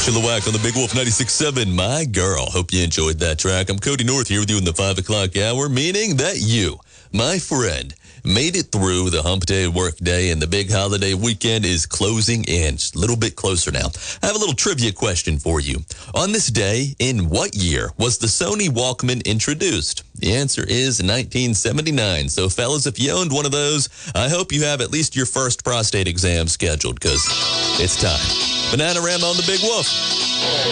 Chilliwack on the Big Wolf 96.7, My Girl. Hope you enjoyed that track. I'm Cody North here with you in the 5 o'clock hour, meaning that you, my friend, made it through the hump day work day, and the big holiday weekend is closing in. Just a little bit closer now. I have a little trivia question for you. On this day, in what year was the Sony Walkman introduced? The answer is 1979. So, fellas, if you owned one of those, I hope you have at least your first prostate exam scheduled, because it's time. Bananarama on the Big Wolf.